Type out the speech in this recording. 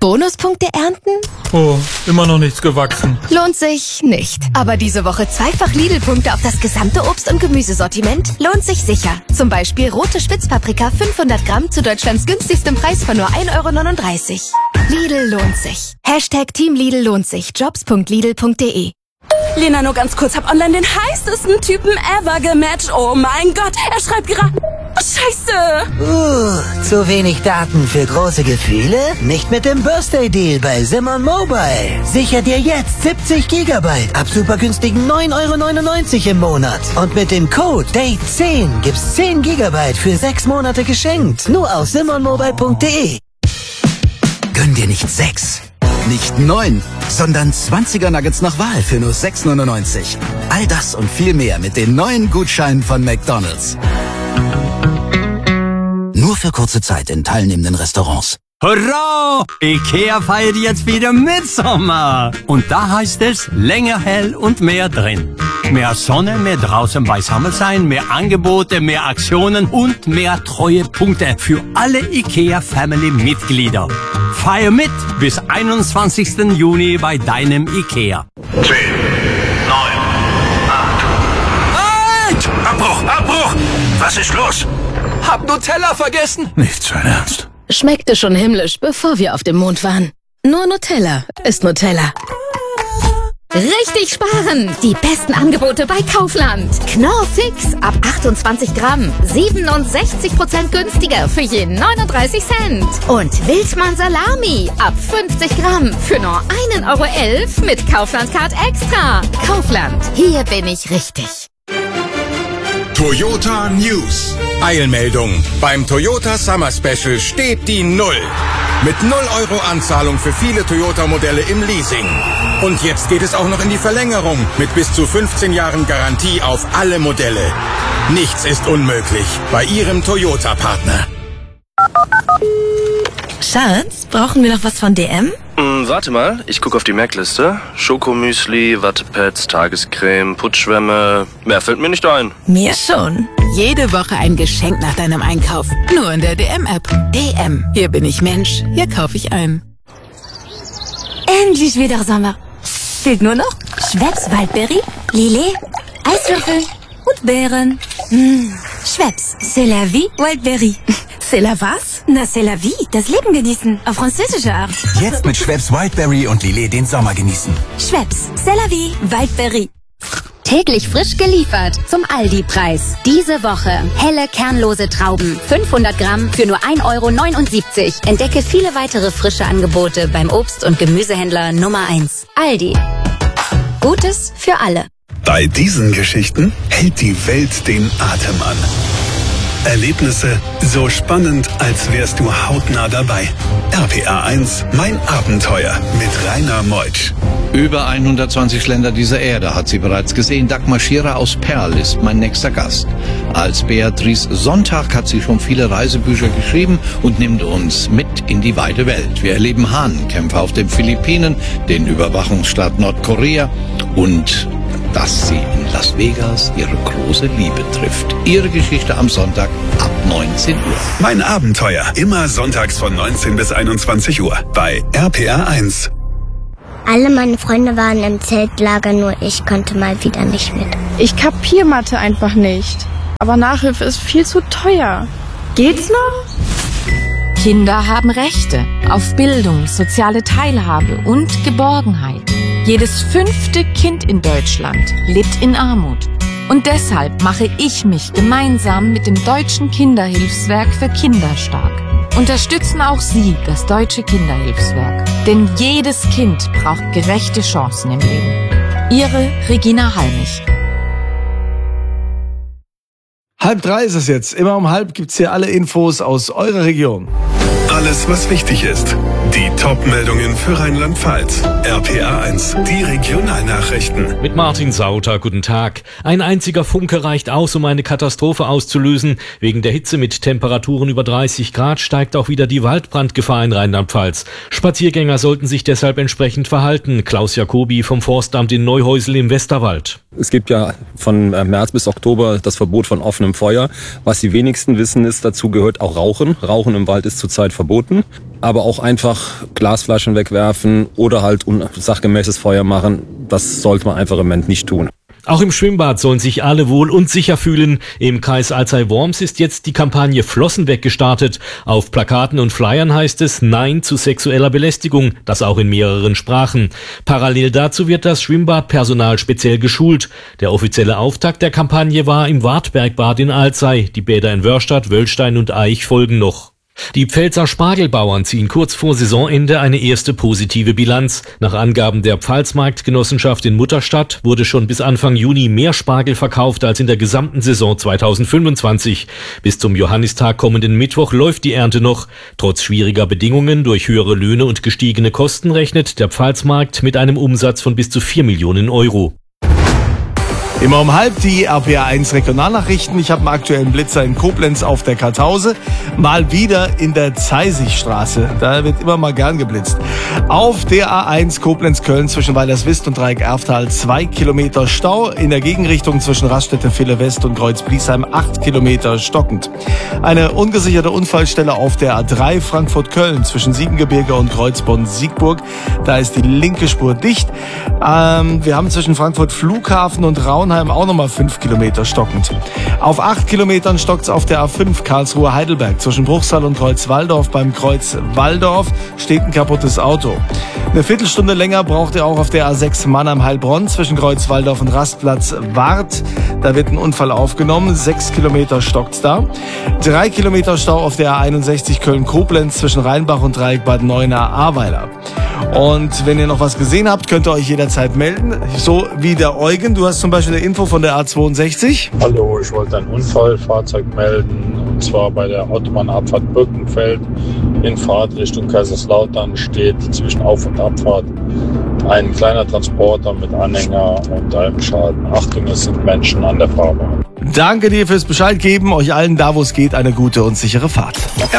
Bonuspunkte ernten? Oh, immer noch nichts gewachsen. Lohnt sich nicht. Aber diese Woche zweifach Lidl-Punkte auf das gesamte Obst- und Gemüsesortiment lohnt sich sicher. Zum Beispiel rote Spitzpaprika 500 Gramm zu Deutschlands günstigstem Preis von nur 1,39 €. Lidl lohnt sich. Hashtag Team Lidl lohnt sich. Jobs.lidl.de. Lena, nur ganz kurz, hab online den heißesten Typen ever gematcht. Oh mein Gott, er schreibt gerade... Oh, Scheiße! Zu wenig Daten für große Gefühle? Nicht mit dem Birthday Deal bei Simon Mobile. Sicher dir jetzt 70 GB ab super günstigen 9,99 € im Monat. Und mit dem Code DATE10 gibt's 10 GB für 6 Monate geschenkt. Nur auf simonmobile.de. Gönn dir nicht 6, nicht 9, sondern 20er Nuggets nach Wahl für nur 6,99 €. All das und viel mehr mit den neuen Gutscheinen von McDonald's. Nur für kurze Zeit in teilnehmenden Restaurants. Hurra! Ikea feiert jetzt wieder Mitsommer. Und da heißt es länger hell und mehr drin. Mehr Sonne, mehr draußen beisammen sein, mehr Angebote, mehr Aktionen und mehr Treuepunkte für alle Ikea Family Mitglieder. Feier mit bis 21. Juni bei deinem Ikea. 10, 9, 8. Halt! Abbruch! Was ist los? Hab Nutella vergessen. Nicht sein Ernst. Schmeckte schon himmlisch, bevor wir auf dem Mond waren. Nur Nutella ist Nutella. Richtig sparen! Die besten Angebote bei Kaufland. Knorr Fix ab 28 Gramm. 67% günstiger für je 39 Cent. Und Wildmann Salami ab 50 Gramm für nur 1,11 € mit Kaufland Card Extra. Kaufland, hier bin ich richtig. Toyota News. Eilmeldung. Beim Toyota Summer Special steht die 0. Mit 0 € Anzahlung für viele Toyota-Modelle im Leasing. Und jetzt geht es auch noch in die Verlängerung mit bis zu 15 Jahren Garantie auf alle Modelle. Nichts ist unmöglich bei Ihrem Toyota-Partner. Schatz, brauchen wir noch was von DM? Warte mal, ich gucke auf die Merkliste. Schokomüsli, Wattepads, Tagescreme, Putzschwämme. Mehr fällt mir nicht ein. Mir schon. Jede Woche ein Geschenk nach deinem Einkauf. Nur in der DM-App. DM. Hier bin ich Mensch. Hier kaufe ich ein. Endlich wieder Sommer. Fehlt nur noch Schweppes Waldbeere, Lillet, Eiswürfel und Beeren. Schweppes, c'est la vie, Waldbeere. C'est la was? Na, c'est la vie, das Leben genießen. Auf französische Art. Jetzt mit Schweppes Wildberry und Lillet den Sommer genießen. Schweppes, c'est la vie, Waldbeere. Täglich frisch geliefert zum Aldi-Preis. Diese Woche helle kernlose Trauben, 500 Gramm für nur 1,79 €. Entdecke viele weitere frische Angebote beim Obst- und Gemüsehändler Nummer 1. Aldi. Gutes für alle. Bei diesen Geschichten hält die Welt den Atem an. Erlebnisse so spannend, als wärst du hautnah dabei. RPA 1, mein Abenteuer mit Rainer Meutsch. Über 120 Länder dieser Erde hat sie bereits gesehen. Dagmar Scherer aus Perl ist mein nächster Gast. Als Beatrice Sonntag hat sie schon viele Reisebücher geschrieben und nimmt uns mit in die weite Welt. Wir erleben Hahnenkämpfe auf den Philippinen, den Überwachungsstaat Nordkorea und dass sie in Las Vegas ihre große Liebe trifft. Ihre Geschichte am Sonntag ab 19 Uhr. Mein Abenteuer, immer sonntags von 19 bis 21 Uhr bei RPA 1. Alle meine Freunde waren im Zeltlager, nur ich konnte mal wieder nicht mit. Ich kapier Mathe einfach nicht. Aber Nachhilfe ist viel zu teuer. Geht's noch? Kinder haben Rechte auf Bildung, soziale Teilhabe und Geborgenheit. Jedes 5. Kind in Deutschland lebt in Armut. Und deshalb mache ich mich gemeinsam mit dem Deutschen Kinderhilfswerk für Kinder stark. Unterstützen auch Sie das Deutsche Kinderhilfswerk. Denn jedes Kind braucht gerechte Chancen im Leben. Ihre Regina Halmich. 2:30 ist es jetzt. Immer um 2:30 gibt's hier alle Infos aus eurer Region. Alles, was wichtig ist. Die Top-Meldungen für Rheinland-Pfalz. RPA 1, die Regionalnachrichten. Mit Martin Sauter, guten Tag. Ein einziger Funke reicht aus, um eine Katastrophe auszulösen. Wegen der Hitze mit Temperaturen über 30 Grad steigt auch wieder die Waldbrandgefahr in Rheinland-Pfalz. Spaziergänger sollten sich deshalb entsprechend verhalten. Klaus Jacobi vom Forstamt in Neuhäusel im Westerwald. Es gibt ja von März bis Oktober das Verbot von offenem Feuer. Was die wenigsten wissen ist, dazu gehört auch Rauchen. Rauchen im Wald ist zurzeit verboten. Aber auch einfach Glasflaschen wegwerfen oder halt unsachgemäßes Feuer machen, das sollte man einfach im Moment nicht tun. Auch im Schwimmbad sollen sich alle wohl und sicher fühlen. Im Kreis Alzey-Worms ist jetzt die Kampagne Flossen weg gestartet. Auf Plakaten und Flyern heißt es Nein zu sexueller Belästigung, das auch in mehreren Sprachen. Parallel dazu wird das Schwimmbadpersonal speziell geschult. Der offizielle Auftakt der Kampagne war im Wartbergbad in Alzey. Die Bäder in Wörstadt, Wöllstein und Aich folgen noch. Die Pfälzer Spargelbauern ziehen kurz vor Saisonende eine erste positive Bilanz. Nach Angaben der Pfalzmarktgenossenschaft in Mutterstadt wurde schon bis Anfang Juni mehr Spargel verkauft als in der gesamten Saison 2025. Bis zum Johannistag kommenden Mittwoch läuft die Ernte noch. Trotz schwieriger Bedingungen durch höhere Löhne und gestiegene Kosten rechnet der Pfalzmarkt mit einem Umsatz von bis zu 4 Millionen Euro. Immer um halb die RPA1 Regionalnachrichten. Ich habe einen aktuellen Blitzer in Koblenz auf der Kartause. Mal wieder in der Zeisigstraße. Da wird immer mal gern geblitzt. Auf der A1 Koblenz-Köln zwischen Weilerswist und Dreieck-Erftal 2 Kilometer Stau. In der Gegenrichtung zwischen Raststätte-Ville-West und Kreuz-Bliesheim 8 Kilometer stockend. Eine ungesicherte Unfallstelle auf der A3 Frankfurt-Köln zwischen Siebengebirge und Kreuzbonn-Siegburg. Da ist die linke Spur dicht. Wir haben zwischen Frankfurt Flughafen und Raunheim auch nochmal 5 Kilometer stockend. Auf 8 Kilometern stockt's auf der A5 Karlsruhe-Heidelberg. Zwischen Bruchsal und Kreuz-Walldorf. Beim Kreuz Walldorf steht ein kaputtes Auto. Eine Viertelstunde länger braucht ihr auch auf der A6 Mannheim-Heilbronn zwischen Kreuz Walldorf und Rastplatz Wart. Da wird ein Unfall aufgenommen. 6 Kilometer stockt's da. 3 Kilometer Stau auf der A61 Köln-Koblenz zwischen Rheinbach und Dreieck Bad Neuenahr-Ahrweiler. Und wenn ihr noch was gesehen habt, könnt ihr euch jederzeit melden. So wie der Eugen. Du hast zum Beispiel eine Info von der A62. Hallo, ich wollte ein Unfallfahrzeug melden. Und zwar bei der Autobahnabfahrt Birkenfeld in Fahrtrichtung Kaiserslautern steht zwischen Auf- und Abfahrt ein kleiner Transporter mit Anhänger und einem Schaden. Achtung, es sind Menschen an der Fahrbahn. Danke dir fürs Bescheid geben. Euch allen da, wo es geht, eine gute und sichere Fahrt.